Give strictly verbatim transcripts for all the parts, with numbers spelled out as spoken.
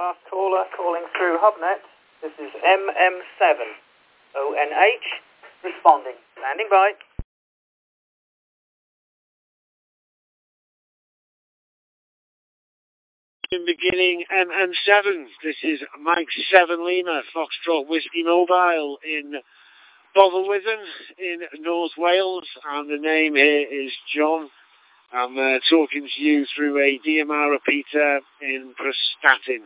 last caller calling through HubNet. This is M M seven O N H responding. Standing by. In beginning M M seven, this is Mike seven Lima, Foxtrot Whiskey Mobile in Botherwithen in North Wales, and the name here is John. I'm uh, talking to you through a D M R repeater in Prestatyn.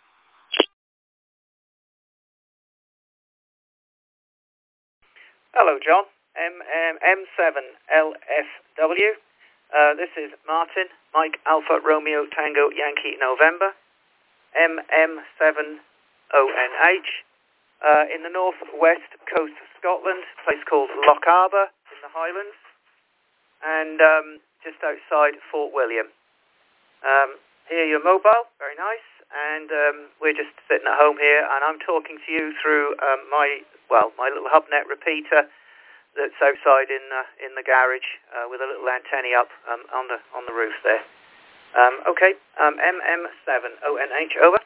Hello, John. M seven L F W. Uh, this is Martin, Mike Alpha Romeo Tango Yankee November. M M seven O N H. Uh, in the northwest coast of Scotland, a place called Lochaber in the Highlands, and um, just outside Fort William. Um, here you're mobile, very nice, and um, we're just sitting at home here, and I'm talking to you through um, my, well, my little HubNet repeater that's outside in uh, in the garage uh, with a little antenna up um, on the on the roof there. Um, okay, um, M M seven O N H, over.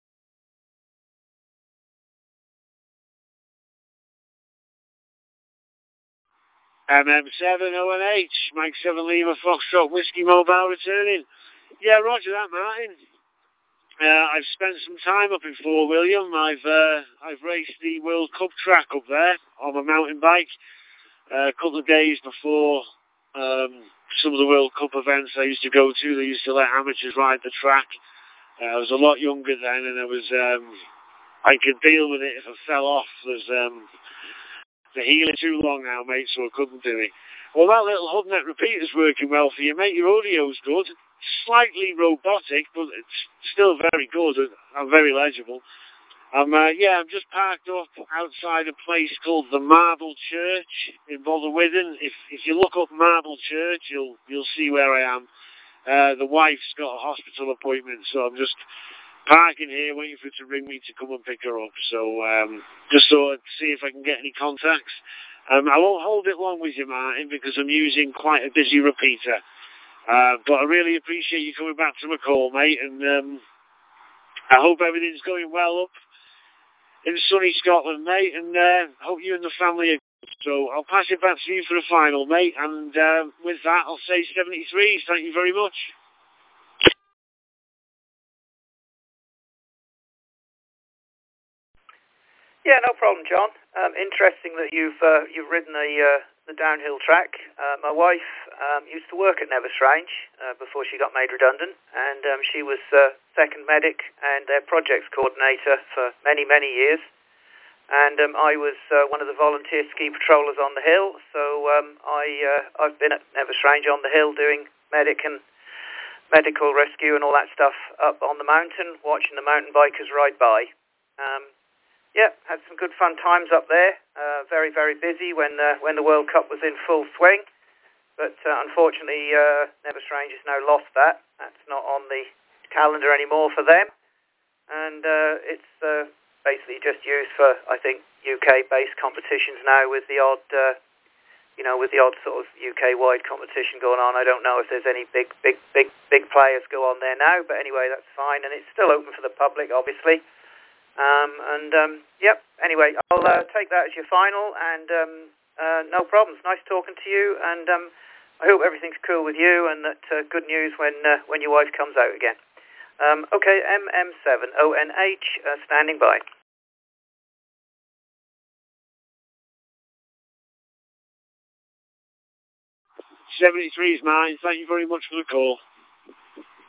M M seven O N H, Mike seven Lima, Foxtrot Whiskey Mobile returning. Yeah, roger that, Martin. Uh, I've spent some time up in Fort William. I've uh, I've raced the World Cup track up there on my mountain bike uh, a couple of days before um, some of the World Cup events I used to go to. They used to let amateurs ride the track. Uh, I was a lot younger then, and I was um, I could deal with it if I fell off. There's um, the heel is too long now, mate, so I couldn't do it. Well, that little HubNet repeater's working well for you, mate. Your audio's good. Slightly robotic, but it's still very good and very legible. Um, uh, yeah, I'm just parked up outside a place called the Marble Church in Botherwithen. If if you look up Marble Church, you'll you'll see where I am. Uh, the wife's got a hospital appointment, so I'm just parking here, waiting for her to ring me to come and pick her up. So um, just so I'd see if I can get any contacts. Um, I won't hold it long with you, Martin, because I'm using quite a busy repeater. Uh, but I really appreciate you coming back to my call, mate, and um, I hope everything's going well up in sunny Scotland, mate, and uh, hope you and the family are good. So I'll pass it back to you for the final, mate, and uh, with that I'll say seventy-three. Thank you very much. Yeah, no problem, John. Um, interesting that you've uh, you've ridden the uh, the downhill track. Uh, my wife um, used to work at Never Strange uh, before she got made redundant, and um, she was uh, second medic and their projects coordinator for many many years. And um, I was uh, one of the volunteer ski patrollers on the hill. So um, I uh, I've been at Never Strange on the hill doing medic and medical rescue and all that stuff up on the mountain, watching the mountain bikers ride by. Um, Yeah, had some good fun times up there. Uh, very, very busy when uh, when the World Cup was in full swing. But uh, unfortunately, uh, Never Strange has now lost that. That's not on the calendar anymore for them. And uh, it's uh, basically just used for, I think, U K-based competitions now with the odd, uh, you know, with the odd sort of U K-wide competition going on. I don't know if there's any big, big, big, big players go on there now. But anyway, that's fine. And it's still open for the public, obviously. Um, and, um, yep, anyway, I'll uh, take that as your final, and um, uh, no problems. Nice talking to you, and um, I hope everything's cool with you, and that uh, good news when uh, when your wife comes out again. Um, okay, M M seven O N H, uh, standing by. seventy-three is mine. Thank you very much for the call.